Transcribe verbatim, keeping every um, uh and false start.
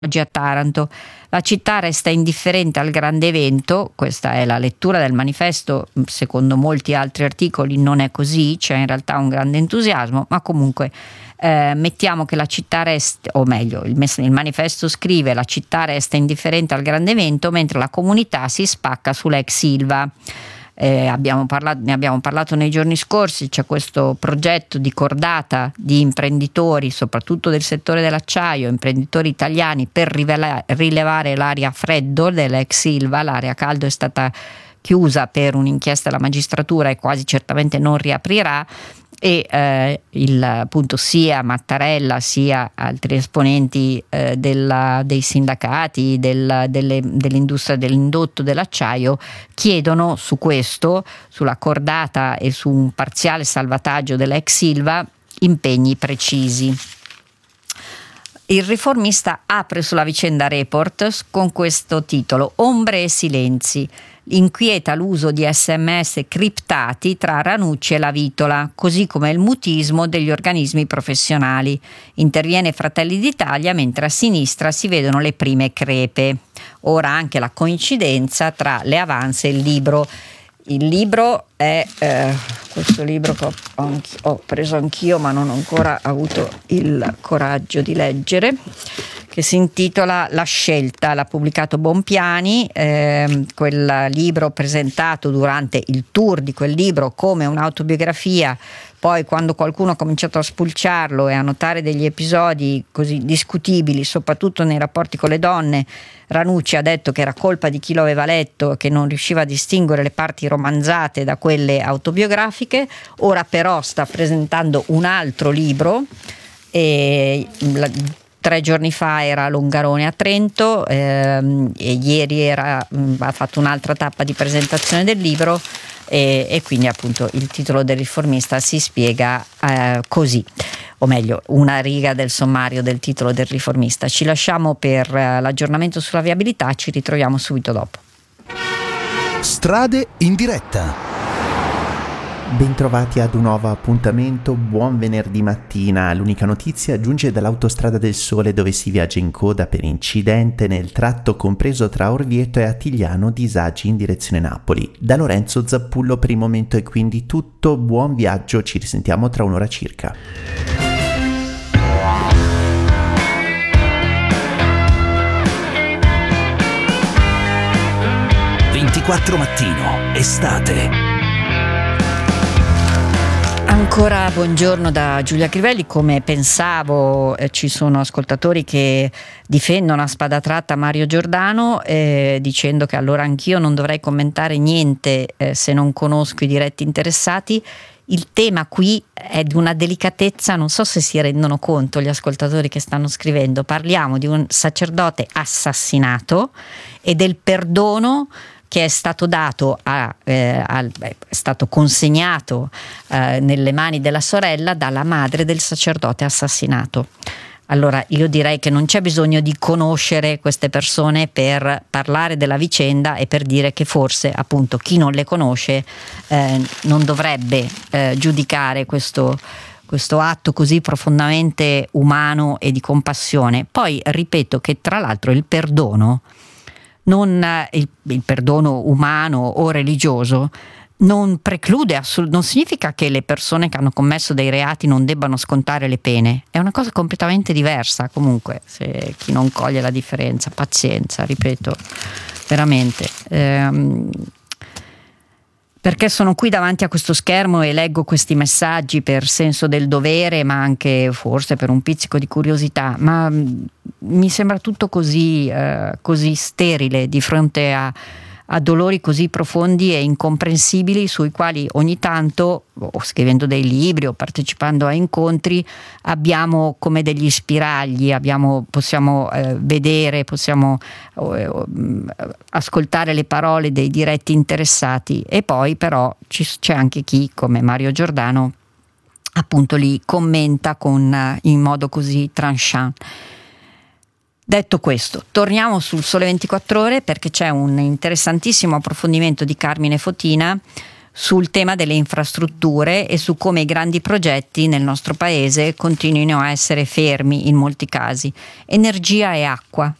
oggi a Taranto. La città resta indifferente al grande evento, questa è la lettura del manifesto, secondo molti altri articoli non è così, c'è in realtà un grande entusiasmo, ma comunque eh, mettiamo che la città resta, o meglio, il, il manifesto scrive: la città resta indifferente al grande evento mentre la comunità si spacca sull'ex Ilva. Eh, abbiamo parlato, ne abbiamo parlato nei giorni scorsi, c'è questo progetto di cordata di imprenditori, soprattutto del settore dell'acciaio, imprenditori italiani, per rivela- rilevare l'area freddo dell'ex Ilva. L'area caldo è stata chiusa per un'inchiesta della magistratura e quasi certamente non riaprirà, e eh, il, appunto sia Mattarella sia altri esponenti eh, della, dei sindacati del, delle, dell'industria dell'indotto dell'acciaio chiedono su questo, sulla cordata e su un parziale salvataggio dell'ex Ilva, impegni precisi. Il Riformista apre sulla vicenda Report con questo titolo: Ombre e silenzi. Inquieta l'uso di sms criptati tra Ranucci e La Vitola, così come il mutismo degli organismi professionali. Interviene Fratelli d'Italia, mentre a sinistra si vedono le prime crepe. Ora anche la coincidenza tra le avance e il libro. Il libro è eh, questo libro che ho, ho preso anch'io ma non ho ancora avuto il coraggio di leggere, che si intitola La scelta, l'ha pubblicato Bompiani, eh, quel libro presentato durante il tour di quel libro come un'autobiografia. Poi quando qualcuno ha cominciato a spulciarlo e a notare degli episodi così discutibili, soprattutto nei rapporti con le donne, Ranucci ha detto che era colpa di chi lo aveva letto, che non riusciva a distinguere le parti romanzate da quelle autobiografiche. Ora però sta presentando un altro libro, e la, tre giorni fa era a Longarone a Trento, ehm, e ieri era, mh, ha fatto un'altra tappa di presentazione del libro. E, e quindi appunto il titolo del Riformista si spiega eh, così, o meglio una riga del sommario del titolo del Riformista. Ci lasciamo per eh, l'aggiornamento sulla viabilità, ci ritroviamo subito dopo. Strade in diretta. Bentrovati ad un nuovo appuntamento, buon venerdì mattina. L'unica notizia giunge dall'Autostrada del Sole, dove si viaggia in coda per incidente nel tratto compreso tra Orvieto e Attigliano, disagi in direzione Napoli. Da Lorenzo Zappullo per il momento è quindi tutto, buon viaggio, ci risentiamo tra un'ora circa. ventiquattro mattino, estate. Ancora buongiorno da Giulia Crivelli. Come pensavo, eh, ci sono ascoltatori che difendono a spada tratta Mario Giordano, eh, dicendo che allora anch'io non dovrei commentare niente eh, se non conosco i diretti interessati. Il tema qui è di una delicatezza, non so se si rendono conto gli ascoltatori che stanno scrivendo. Parliamo di un sacerdote assassinato e del perdono che è stato dato a, eh, al, è stato consegnato eh, nelle mani della sorella dalla madre del sacerdote assassinato. Allora io direi che non c'è bisogno di conoscere queste persone per parlare della vicenda e per dire che forse appunto chi non le conosce eh, non dovrebbe eh, giudicare questo questo atto così profondamente umano e di compassione. Poi ripeto che tra l'altro il perdono Non, il, il perdono umano o religioso non preclude, assolut- non significa che le persone che hanno commesso dei reati non debbano scontare le pene, è una cosa completamente diversa. Comunque, se chi non coglie la differenza, pazienza, ripeto, veramente. Ehm, perché sono qui davanti a questo schermo e leggo questi messaggi per senso del dovere, ma anche forse per un pizzico di curiosità, ma mh, mi sembra tutto così, eh, così sterile di fronte a, a dolori così profondi e incomprensibili, sui quali ogni tanto, o scrivendo dei libri o partecipando a incontri, abbiamo come degli spiragli, abbiamo, possiamo eh, vedere, possiamo eh, ascoltare le parole dei diretti interessati, e poi però ci, c'è anche chi, come Mario Giordano, appunto li commenta con, in modo così tranchant. Detto questo, torniamo sul Sole ventiquattro Ore, perché c'è un interessantissimo approfondimento di Carmine Fotina sul tema delle infrastrutture e su come i grandi progetti nel nostro paese continuino a essere fermi in molti casi. Energia e acqua